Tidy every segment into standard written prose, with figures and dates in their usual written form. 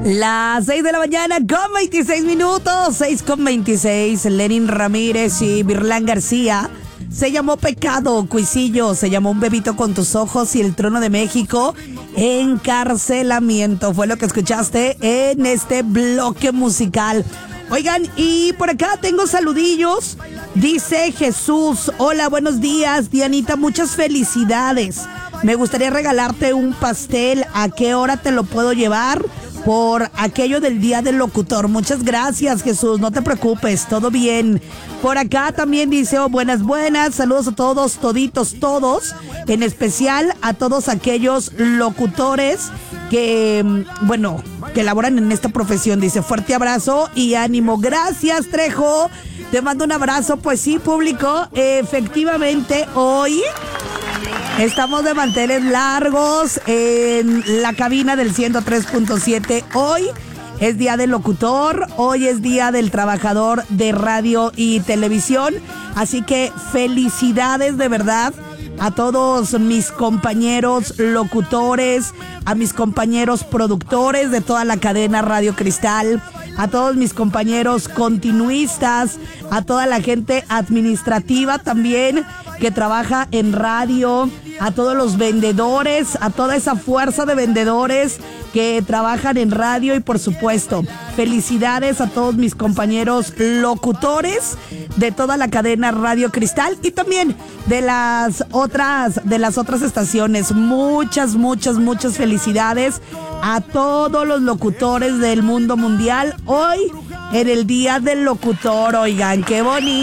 Las 6 de la mañana con 26 minutos, 6:26. Lenin Ramírez y Virlán García. Se llamó Pecado, Cuisillo. Se llamó Un bebito con tus ojos y El trono de México. Encarcelamiento. Fue lo que escuchaste en este bloque musical. Oigan, y por acá tengo saludillos. Dice Jesús: hola, buenos días, Dianita, muchas felicidades. Me gustaría regalarte un pastel. ¿A qué hora te lo puedo llevar? Por aquello del Día del Locutor. Muchas gracias, Jesús, no te preocupes, todo bien. Por acá también dice: buenas, saludos a todos, toditos, todos, en especial a todos aquellos locutores que, que laboran en esta profesión. Dice: fuerte abrazo y ánimo. Gracias, Trejo, te mando un abrazo. Pues sí, público, efectivamente hoy estamos de manteles largos en la cabina del 103.7. Hoy es Día del Locutor, hoy es Día del Trabajador de Radio y Televisión. Así que felicidades de verdad a todos mis compañeros locutores, a mis compañeros productores de toda la cadena Radio Cristal, a todos mis compañeros continuistas, a toda la gente administrativa también que trabaja en radio, a todos los vendedores, a toda esa fuerza de vendedores que trabajan en radio y por supuesto, felicidades a todos mis compañeros locutores de toda la cadena Radio Cristal y también de las otras estaciones. Muchas felicidades a todos los locutores del mundo mundial hoy en el Día del Locutor. Oigan, qué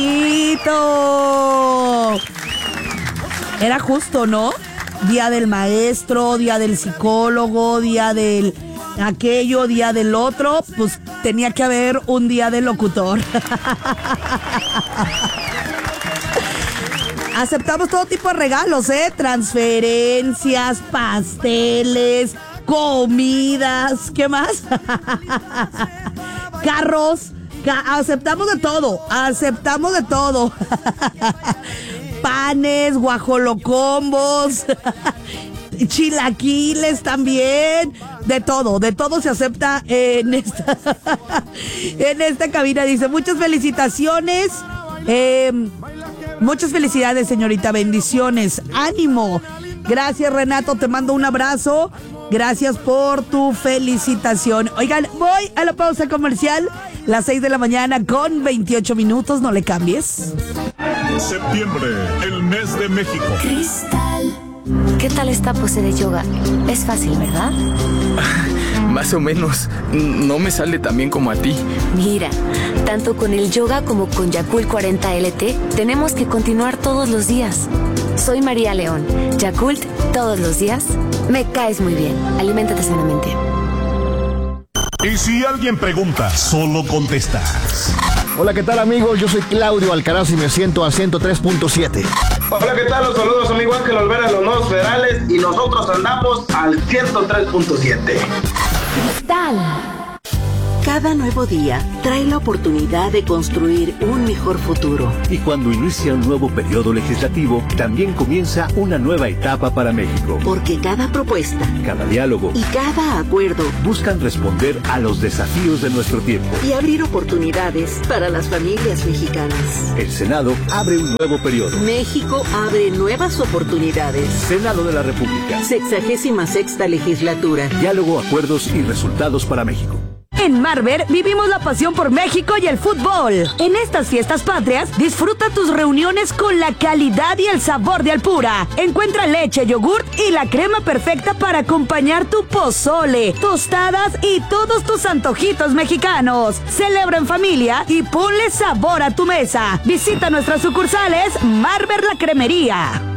bonito. Era justo, ¿no? Día del maestro, día del psicólogo, día del aquello, día del otro. Pues tenía que haber un día del locutor. Aceptamos todo tipo de regalos, transferencias, pasteles, comidas, ¿qué más? Carros, aceptamos de todo. Panes, guajolocombos, chilaquiles también, de todo se acepta en esta cabina. Dice: muchas felicitaciones, muchas felicidades, señorita, bendiciones, ánimo. Gracias, Renato, te mando un abrazo, gracias por tu felicitación. Oigan, voy a la pausa comercial, las 6 de la mañana con 28 minutos, no le cambies. Septiembre, el mes de México. Cristal. ¿Qué tal esta pose de yoga? Es fácil, ¿verdad? Más o menos. No me sale tan bien como a ti. Mira, tanto con el yoga como con Yakult 40 LT, tenemos que continuar todos los días. Soy María León. Yakult, todos los días. Me caes muy bien. Aliméntate sanamente. Y si alguien pregunta, solo contestas. Hola, ¿qué tal, amigos? Yo soy Claudio Alcaraz y me siento al 103.7. Hola, ¿qué tal? Los saludos, amigo Ángel Olvera de los Nuevos Federales y nosotros andamos al 103.7. Cristal. Cada nuevo día trae la oportunidad de construir un mejor futuro. Y cuando inicia un nuevo periodo legislativo, también comienza una nueva etapa para México. Porque cada propuesta, cada diálogo y cada acuerdo buscan responder a los desafíos de nuestro tiempo y abrir oportunidades para las familias mexicanas. El Senado abre un nuevo periodo. México abre nuevas oportunidades. Senado de la República. 66ª legislatura. Diálogo, acuerdos y resultados para México. En Marver vivimos la pasión por México y el fútbol. En estas fiestas patrias, disfruta tus reuniones con la calidad y el sabor de Alpura. Encuentra leche, yogurt y la crema perfecta para acompañar tu pozole, tostadas y todos tus antojitos mexicanos. Celebra en familia y ponle sabor a tu mesa. Visita nuestras sucursales Marver La Cremería.